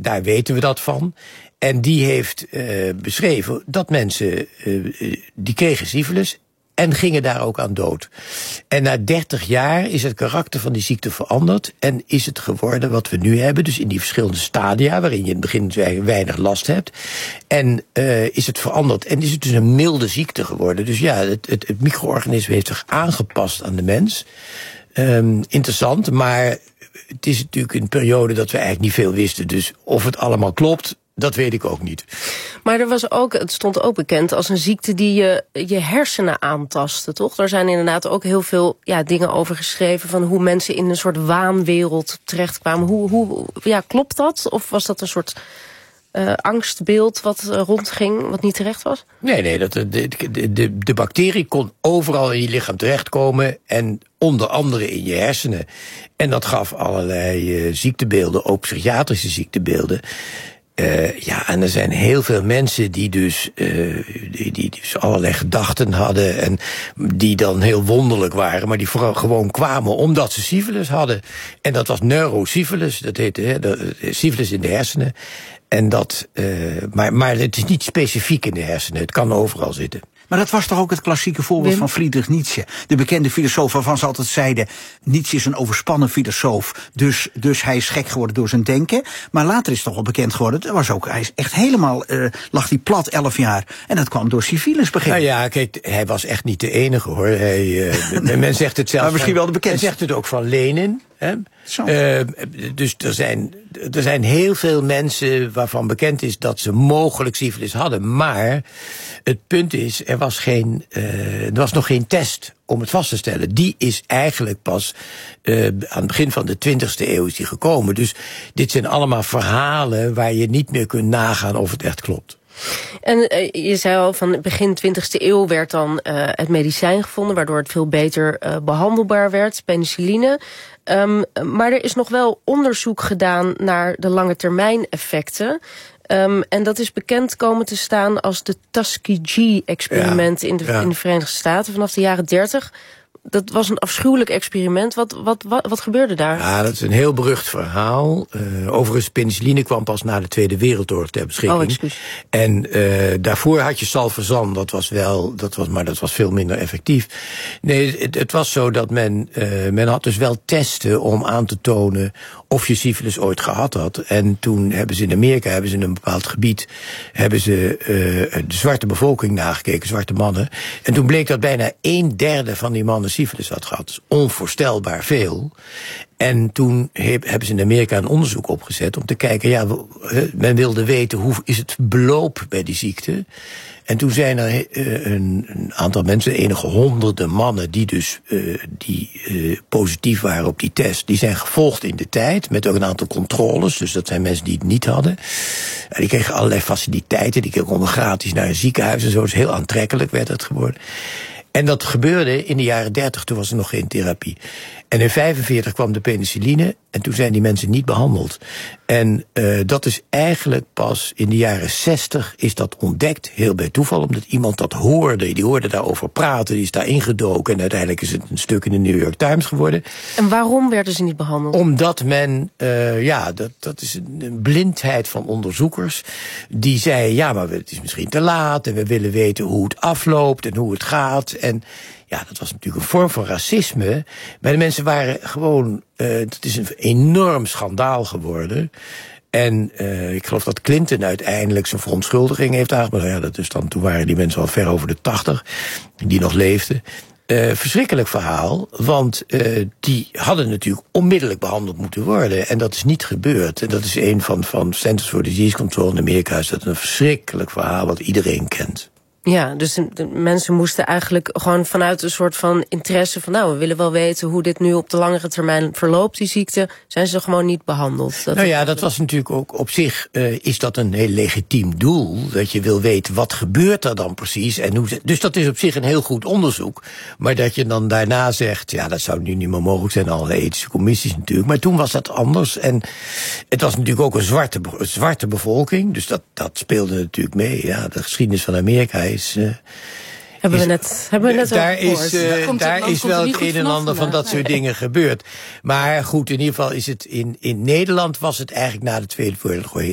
daar weten we dat van. En die heeft beschreven dat mensen, die kregen syfilis en gingen daar ook aan dood. En na 30 jaar is het karakter van die ziekte veranderd en is het geworden wat we nu hebben. Dus in die verschillende stadia, waarin je in het begin weinig last hebt. En is het veranderd en is het dus een milde ziekte geworden. Dus ja, het micro-organisme heeft zich aangepast aan de mens. Interessant, maar het is natuurlijk een periode dat we eigenlijk niet veel wisten. Dus of het allemaal klopt, dat weet ik ook niet. Maar het stond ook bekend als een ziekte die je hersenen aantastte, toch? Daar zijn inderdaad ook heel veel dingen over geschreven van hoe mensen in een soort waanwereld terechtkwamen. Hoe klopt dat? Of was dat een soort angstbeeld wat rondging, wat niet terecht was? Nee, de bacterie kon overal in je lichaam terechtkomen en onder andere in je hersenen. En dat gaf allerlei ziektebeelden, ook psychiatrische ziektebeelden. En er zijn heel veel mensen die dus allerlei gedachten hadden en die dan heel wonderlijk waren, maar die vooral gewoon kwamen omdat ze syfilis hadden. En dat was neurosyfilis, dat heette syfilis in de hersenen. En maar het is niet specifiek in de hersenen, het kan overal zitten. Maar dat was toch ook het klassieke voorbeeld van Friedrich Nietzsche. De bekende filosoof waarvan ze altijd zeiden, Nietzsche is een overspannen filosoof, dus hij is gek geworden door zijn denken. Maar later is toch wel bekend geworden, hij is echt helemaal, lag hij plat 11 jaar. En dat kwam door syfilis begrepen. Nou ja, kijk, hij was echt niet de enige hoor. Men zegt het zelfs. Maar misschien wel de bekendste. Men zegt het ook van Lenin. Dus er zijn heel veel mensen waarvan bekend is dat ze mogelijk syfilis hadden. Maar het punt is, er was nog geen test om het vast te stellen. Die is eigenlijk pas aan het begin van de 20e eeuw is die gekomen. Dus dit zijn allemaal verhalen waar je niet meer kunt nagaan of het echt klopt. En je zei al, van begin 20e eeuw werd dan het medicijn gevonden, waardoor het veel beter behandelbaar werd, penicilline. Maar er is nog wel onderzoek gedaan naar de lange termijn effecten. En dat is bekend komen te staan als de Tuskegee-experiment in de Verenigde Staten vanaf de jaren 30. Dat was een afschuwelijk experiment. Wat gebeurde daar? Ja, dat is een heel berucht verhaal. Overigens, penicilline kwam pas na de Tweede Wereldoorlog ter beschikking. Oh, excuus. En daarvoor had je salvarsan, maar dat was veel minder effectief. Nee, het was zo dat men had dus wel testen om aan te tonen of je syfilis ooit gehad had. En toen hebben ze in Amerika, in een bepaald gebied, de zwarte bevolking nagekeken, zwarte mannen. En toen bleek dat bijna 1/3 van die mannen syfilis had gehad. Dat is onvoorstelbaar veel. En toen hebben ze in Amerika een onderzoek opgezet om te kijken, men wilde weten hoe is het beloop bij die ziekte. En toen zijn er een aantal mensen, enige honderden mannen, die dus positief waren op die test, die zijn gevolgd in de tijd, met ook een aantal controles. Dus dat zijn mensen die het niet hadden. En die kregen allerlei faciliteiten, die konden gratis naar een ziekenhuis en zo. Dus heel aantrekkelijk werd het geworden. En dat gebeurde in de jaren 30, toen was er nog geen therapie. En in 1945 kwam de penicilline en toen zijn die mensen niet behandeld. En dat is eigenlijk pas in de jaren 60 is dat ontdekt, heel bij toeval, omdat iemand dat hoorde. Die hoorde daarover praten, die is daar ingedoken en uiteindelijk is het een stuk in de New York Times geworden. En waarom werden ze niet behandeld? Omdat men, dat is een blindheid van onderzoekers. Die zeiden, maar het is misschien te laat en we willen weten hoe het afloopt en hoe het gaat. En ja, dat was natuurlijk een vorm van racisme. Maar de mensen waren gewoon, het is een enorm schandaal geworden. En ik geloof dat Clinton uiteindelijk zijn verontschuldiging heeft aangebracht. Toen waren die mensen al ver over de 80, die nog leefden. Verschrikkelijk verhaal, want die hadden natuurlijk onmiddellijk behandeld moeten worden. En dat is niet gebeurd. En dat is een van Centers for Disease Control in Amerika. Is dat een verschrikkelijk verhaal wat iedereen kent. Ja, dus de mensen moesten eigenlijk gewoon vanuit een soort van interesse van, we willen wel weten hoe dit nu op de langere termijn verloopt, die ziekte, zijn ze gewoon niet behandeld. Dat was natuurlijk ook op zich, is dat een heel legitiem doel, dat je wil weten wat gebeurt er dan precies en hoe. Dus dat is op zich een heel goed onderzoek. Maar dat je dan daarna zegt, dat zou nu niet meer mogelijk zijn, allerlei ethische commissies natuurlijk. Maar toen was dat anders en het was natuurlijk ook een zwarte bevolking, dus dat speelde natuurlijk mee. Ja, de geschiedenis van Amerika hebben we net daar is wel het een en ander van dat soort dingen gebeurd. Maar goed, in ieder geval is het in Nederland was het eigenlijk na de Tweede Wereldoorlog